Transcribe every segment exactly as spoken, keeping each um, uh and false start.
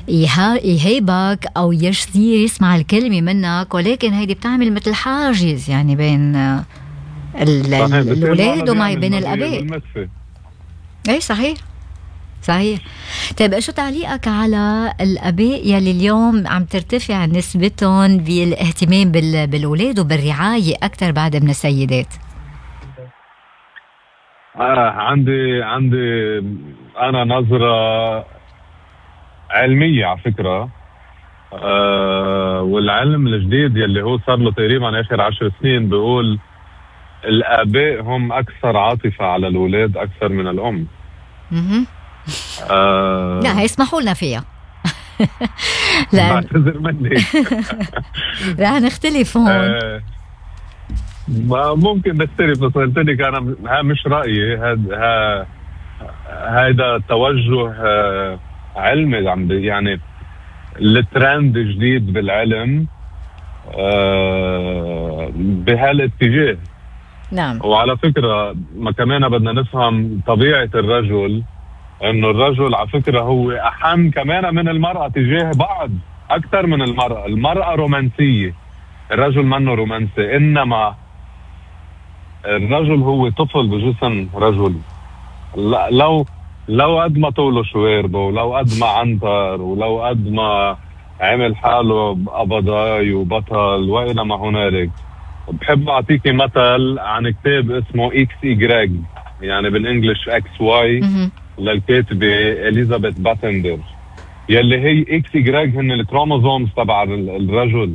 يهيبك أو يصير يسمع الكلمة منك، ولكن هيدي بتعمل مثل حاجز يعني بين الأولاد وما بين الأباء. أي صحيح صحيح. طيب شو تعليقك على الأباء يلي اليوم عم ترتفع نسبتهم بالاهتمام بالأولاد وبالرعاية أكثر بعد من السيدات؟ آه عندي عندي أنا نظرة علمية على فكرة، آه والعلم الجديد يلي هو صار له تقريبا آخر عشر سنين بيقول الآباء هم أكثر عاطفة على الأولاد أكثر من الأم. آه لا هيسمحوا لنا فيها. لا بعتذر مني. رح نختلف هون. آه ما ممكن نختلف، بس قلت لك أنا ها مش رأيي، هذا هذا توجه آه علمي عم يعني الترند جديد بالعلم آه بهالاتجاه. نعم. وعلى فكرة ما كمان بدنا نفهم طبيعة الرجل، انه الرجل على فكرة هو احن كمان من المرأة تجاه بعض اكثر من المرأة. المرأة رومانسية، الرجل منه رومانسي، انما الرجل هو طفل بجسم رجل. لو لو قد ما طوله شواربه، ولو قد ما عنتر، ولو قد ما عمل حاله قبضاي وبطل والى ما هنالك. بحب اعطيكي مثل عن كتاب اسمه اكس ايجراج، يعني بالانجلش اكس واي، للكاتبة اليزابيث باتندر، يلي هي اكس ايجراج هن الكروموزومز تبع الرجل.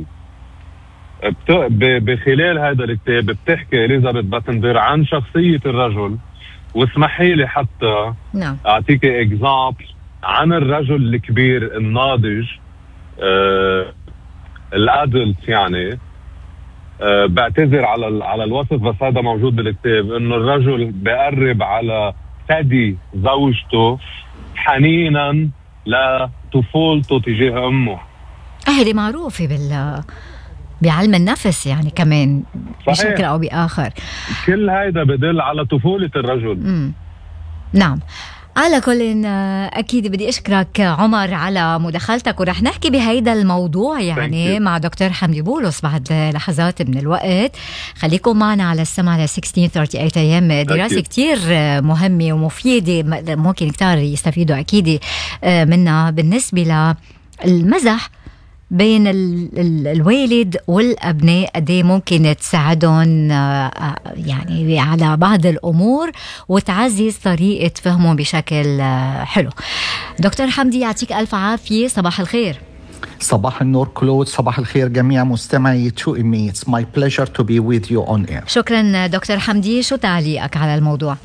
بخلال هذا الكتاب بتحكي اليزابيث باتندر عن شخصية الرجل، واسمحي لي حتى نعم. اعطيكي اكزامبل عن الرجل الكبير الناضج آه الادلت يعني. أه بعتذر على على الوصف، بس هذا موجود بالكتاب، انه الرجل بقرب على ثدي زوجته حنينا لطفولته تجاه امه. هذه معروفه بال بعلم النفس يعني كمان بشكل او باخر. كل هذا بدل على طفوله الرجل. امم نعم. على كل أكيد بدي أشكرك عمر على مداخلتك، ورح نحكي بهيدا الموضوع يعني مع دكتور حمدي بولس بعد لحظات من الوقت. خليكم معنا على السمع على ستة عشر ثلاثين أيام، دراسة كتير مهمة ومفيدة، ممكن كتير يستفيدوا أكيد منها بالنسبة للمزح بين ال ال الوالد والأبناء، قديه ممكن تساعدهم يعني على بعض الأمور وتعزز طريقة فهمهم بشكل حلو. دكتور حمدي يعطيك ألف عافية، صباح الخير. صباح النور كلود، صباح الخير جميع مستمعي تو إم إي. It's my pleasure to be with you on air. شكرا دكتور حمدي. شو تعليقك على الموضوع؟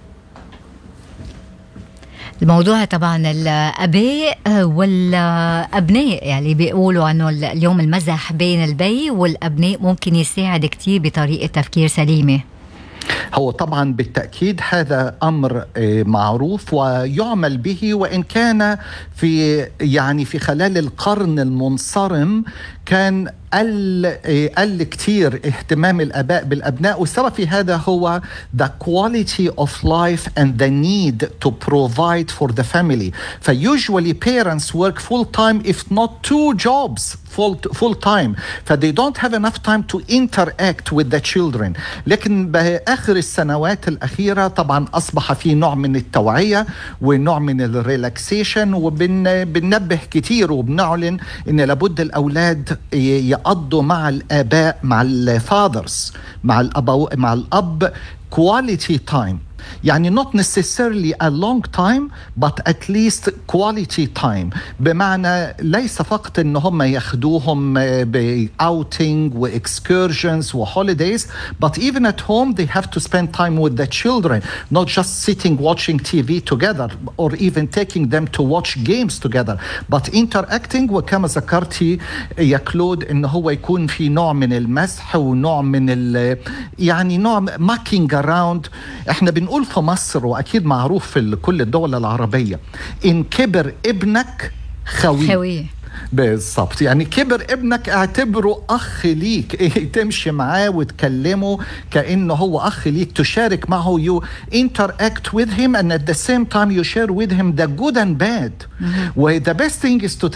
الموضوع طبعا الأباء والأبناء، يعني بيقولوا أنه اليوم المزح بين البي والأبناء ممكن يساعد كتير بطريقة تفكير سليمة. هو طبعا بالتأكيد هذا أمر معروف ويعمل به، وإن كان في يعني في خلال القرن المنصرم كان قل قل كتير اهتمام الآباء بالأبناء، والسبب في هذا هو the quality of life and the need to provide for the family. فusually parents work full time if not two jobs full full time, ف they don't have enough time to interact with the children. لكن بآخر السنوات الأخيرة طبعا أصبح في نوع من التوعية ونوع من الريلاكسيشن، وبننبه كتير وبنعلن إن لابد الأولاد يقضوا مع الآباء مع الفاذرز مع الأبو مع الأب quality time، يعني not necessarily a long time but at least quality time، بمعنى ليس فقط ان هم ياخدوهم ب outing و excursions و holidays, but even at home they have to spend time with the children, not just sitting watching T V together or even taking them to watch games together, but interacting. وكما ذكرتي يا كلود ان هو يكون في نوع من المزح ونوع من ال يعني نوع mucking around. احنا بنقول في مصر وأكيد معروف في كل الدول العربية، إن كبر ابنك خوي, خوي. بالضبط، يعني كبر ابنك اعتبره أخ ليك، إيه تمشي معاه وتكلمه كأنه هو أخ ليك، تشارك معه، you interact with him and at the same time you share with him the good and bad. و the best thing is to